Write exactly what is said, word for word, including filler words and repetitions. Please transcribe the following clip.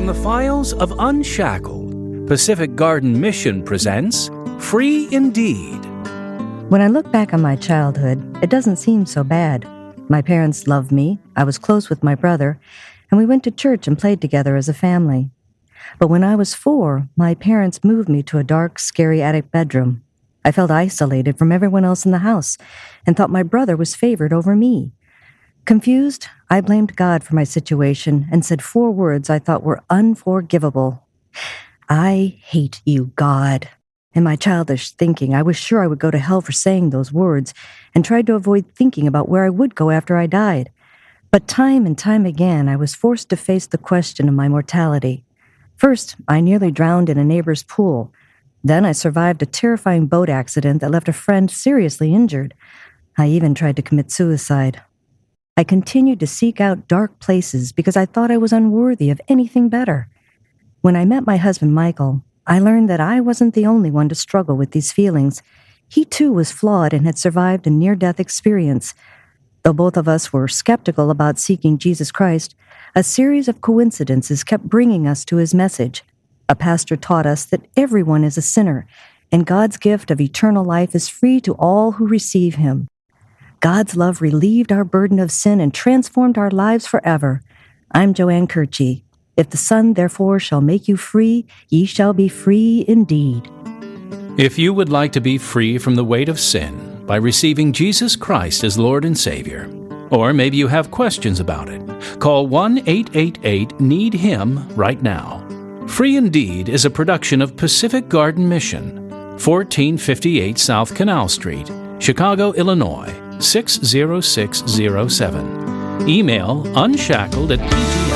From the files of Unshackled, Pacific Garden Mission presents Free Indeed. When I look back on my childhood, it doesn't seem so bad. My parents loved me, I was close with my brother, and we went to church and played together as a family. But when I was four, my parents moved me to a dark, scary attic bedroom. I felt isolated from everyone else in the house and thought my brother was favored over me. Confused, I blamed God for my situation and said four words I thought were unforgivable. I hate you, God. In my childish thinking, I was sure I would go to hell for saying those words and tried to avoid thinking about where I would go after I died. But time and time again, I was forced to face the question of my mortality. First, I nearly drowned in a neighbor's pool. Then I survived a terrifying boat accident that left a friend seriously injured. I even tried to commit suicide. I continued to seek out dark places because I thought I was unworthy of anything better. When I met my husband, Michael, I learned that I wasn't the only one to struggle with these feelings. He too was flawed and had survived a near-death experience. Though both of us were skeptical about seeking Jesus Christ, a series of coincidences kept bringing us to his message. A pastor taught us that everyone is a sinner, and God's gift of eternal life is free to all who receive him. God's love relieved our burden of sin and transformed our lives forever. I'm Joanne Kirchie. If the Son therefore shall make you free, ye shall be free indeed. If you would like to be free from the weight of sin by receiving Jesus Christ as Lord and Savior, or maybe you have questions about it, call one eight eight eight need him right now. Free Indeed is a production of Pacific Garden Mission, fourteen fifty-eight South Canal Street, Chicago, Illinois, six zero six zero seven. Email unshackled at p g